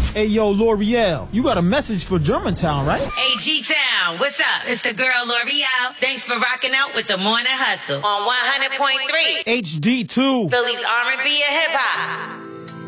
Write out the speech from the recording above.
Hey, yo, L'Oreal, you got a message for Germantown, right? Hey, G-Town, what's up? It's the girl L'Oreal. Thanks for rocking out with the Morning Hustle on 100.3 HD2. Philly's R&B and hip-hop.